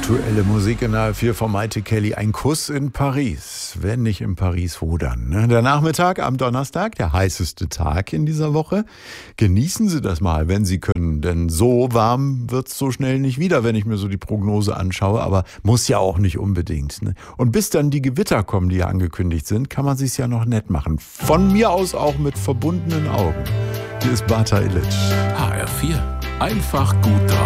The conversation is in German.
Aktuelle Musik in der 4 von Maite Kelly. Ein Kuss in Paris. Wenn nicht in Paris, wo dann? Ne? Der Nachmittag am Donnerstag, der heißeste Tag in dieser Woche. Genießen Sie das mal, wenn Sie können. Denn so warm wird es so schnell nicht wieder, wenn ich mir so die Prognose anschaue. Aber muss ja auch nicht unbedingt. Ne? Und bis dann die Gewitter kommen, die ja angekündigt sind, kann man sich's ja noch nett machen. Von mir aus auch mit verbundenen Augen. Hier ist Bata Illich. HR4. Einfach gut drauf.